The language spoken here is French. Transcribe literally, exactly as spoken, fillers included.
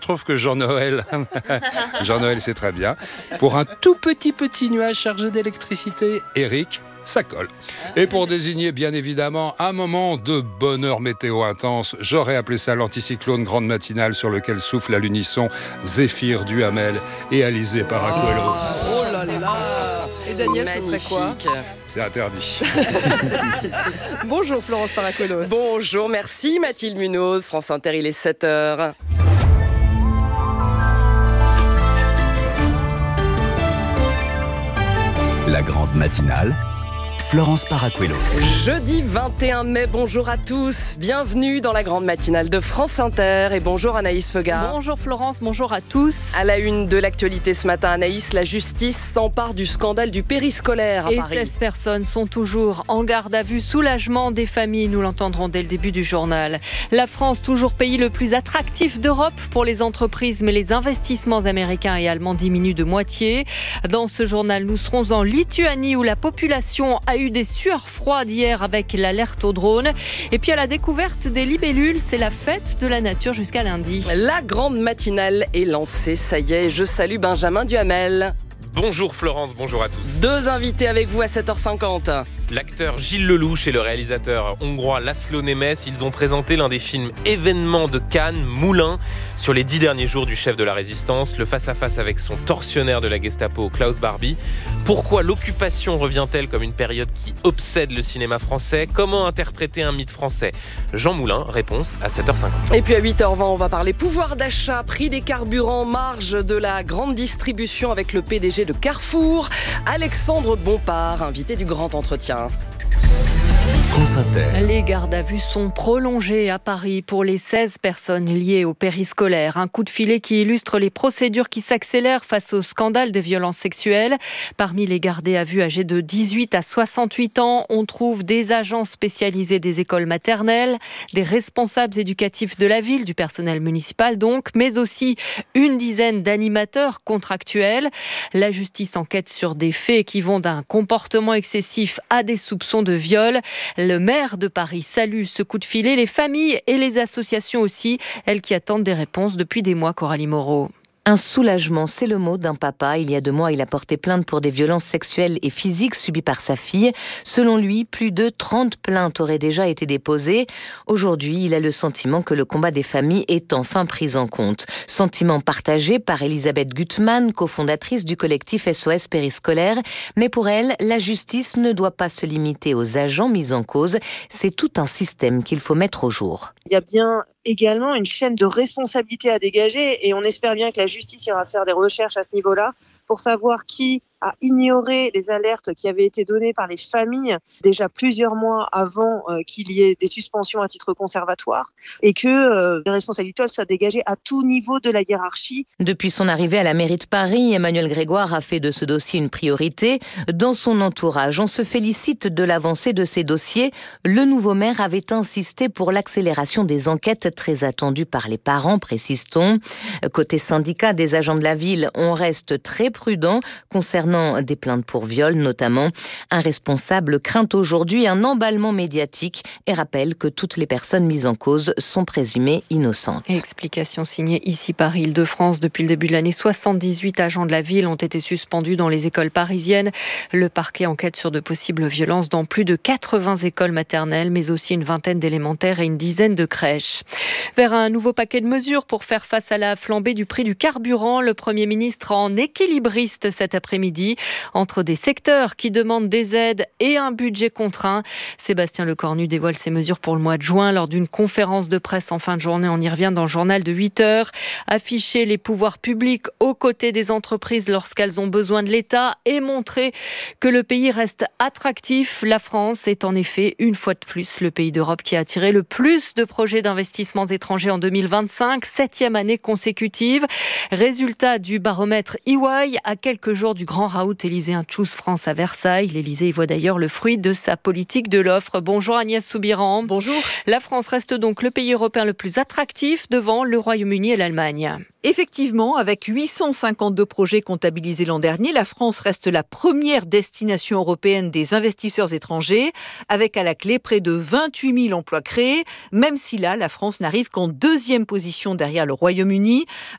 trouve que Jean-Noël, Jean-Noël c'est très bien. Pour un tout petit petit nuage chargé d'électricité, Eric, ça colle. Et pour désigner bien évidemment un moment de bonheur météo intense, j'aurais appelé ça l'anticyclone grande matinale sur lequel souffle à l'unisson Zéphyr Duhamel et Alizé Paracuelos. Oh là là. Et Daniel, Magnifique. ce serait quoi? C'est interdit. Bonjour Florence Paracuelos. Bonjour, merci Mathilde Munoz. France Inter, il est sept heures. La grande matinale, Florence Paracuelos. Jeudi vingt et un mai, bonjour à tous. Bienvenue dans la grande matinale de France Inter. Et bonjour Anaïs Feugard. Bonjour Florence, bonjour à tous. À la une de l'actualité ce matin, Anaïs, la justice s'empare du scandale du périscolaire à Et Paris. seize personnes sont toujours en garde à vue. Soulagement des familles, nous l'entendrons dès le début du journal. La France, toujours pays le plus attractif d'Europe pour les entreprises, mais les investissements américains et allemands diminuent de moitié. Dans ce journal, nous serons en Lituanie où la population a eu des sueurs froides hier avec l'alerte au drone. Et puis à la découverte des libellules, c'est la fête de la nature jusqu'à lundi. La grande matinale est lancée, ça y est, je salue Benjamin Duhamel. Bonjour Florence, bonjour à tous. Deux invités avec vous à sept heures cinquante. L'acteur Gilles Lelouch et le réalisateur hongrois Laszlo Nemes, ils ont présenté l'un des films événements de Cannes, Moulin, sur les dix derniers jours du chef de la résistance, le face-à-face avec son tortionnaire de la Gestapo, Klaus Barbie. Pourquoi l'occupation revient-elle comme une période qui obsède le cinéma français? Comment interpréter un mythe français? Jean Moulin, réponse à sept heures cinquante. Et puis à huit heures vingt, on va parler pouvoir d'achat, prix des carburants, marge de la grande distribution avec le P D G de Carrefour, Alexandre Bompard, invité du grand entretien. France Inter. Les gardes à vue sont prolongés à Paris pour les seize personnes liées au périscolaire. Un coup de filet qui illustre les procédures qui s'accélèrent face au scandale des violences sexuelles. Parmi les gardés à vue âgés de dix-huit à soixante-huit ans, on trouve des agents spécialisés des écoles maternelles, des responsables éducatifs de la ville, du personnel municipal donc, mais aussi une dizaine d'animateurs contractuels. La justice enquête sur des faits qui vont d'un comportement excessif à des soupçons de viol. Le maire de Paris salue ce coup de filet, les familles et les associations aussi, elles qui attendent des réponses depuis des mois, Coralie Moreau. Un soulagement, c'est le mot d'un papa. Il y a deux mois, il a porté plainte pour des violences sexuelles et physiques subies par sa fille. Selon lui, plus de trente plaintes auraient déjà été déposées. Aujourd'hui, il a le sentiment que le combat des familles est enfin pris en compte. Sentiment partagé par Elisabeth Gutmann, cofondatrice du collectif S O S Périscolaire. Mais pour elle, la justice ne doit pas se limiter aux agents mis en cause. C'est tout un système qu'il faut mettre au jour. Il y a bien également une chaîne de responsabilité à dégager et on espère bien que la justice ira faire des recherches à ce niveau-là pour savoir qui a ignoré les alertes qui avaient été données par les familles déjà plusieurs mois avant euh, qu'il y ait des suspensions à titre conservatoire et que euh, les responsabilités soient dégagées à tout niveau de la hiérarchie. Depuis son arrivée à la mairie de Paris, Emmanuel Grégoire a fait de ce dossier une priorité. Dans son entourage, on se félicite de l'avancée de ces dossiers. Le nouveau maire avait insisté pour l'accélération des enquêtes très attendues par les parents, précise-t-on. Côté syndicat des agents de la ville, on reste très prudent concernant des plaintes pour viol notamment. Un responsable craint aujourd'hui un emballement médiatique et rappelle que toutes les personnes mises en cause sont présumées innocentes. Explication signée ici par Île-de-France. Depuis le début de l'année, soixante-dix-huit agents de la ville ont été suspendus dans les écoles parisiennes. Le parquet enquête sur de possibles violences dans plus de quatre-vingts écoles maternelles, mais aussi une vingtaine d'élémentaires et une dizaine de crèches. Vers un nouveau paquet de mesures pour faire face à la flambée du prix du carburant, le Premier ministre en équilibriste cet après-midi entre des secteurs qui demandent des aides et un budget contraint. Sébastien Lecornu dévoile ses mesures pour le mois de juin lors d'une conférence de presse en fin de journée. On y revient dans le journal de huit heures. Afficher les pouvoirs publics aux côtés des entreprises lorsqu'elles ont besoin de l'État et montrer que le pays reste attractif. La France est en effet, une fois de plus, le pays d'Europe qui a attiré le plus de projets d'investissements étrangers en deux mille vingt-cinq, septième année consécutive. Résultat du baromètre E Y à quelques jours du grand raout élyséen Choose France à Versailles. L'Élysée y voit d'ailleurs le fruit de sa politique de l'offre. Bonjour Agnès Soubiran. Bonjour. La France reste donc le pays européen le plus attractif devant le Royaume-Uni et l'Allemagne. Effectivement, avec huit cent cinquante-deux projets comptabilisés l'an dernier, la France reste la première destination européenne des investisseurs étrangers, avec à la clé près de vingt-huit mille emplois créés, même si là, la France n'arrive qu'en deuxième position derrière le Royaume-Uni.